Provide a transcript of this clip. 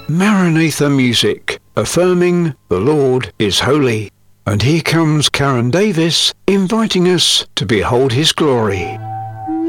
Maranatha music, affirming the Lord is holy. And here comes Karen Davis, inviting us to behold his glory.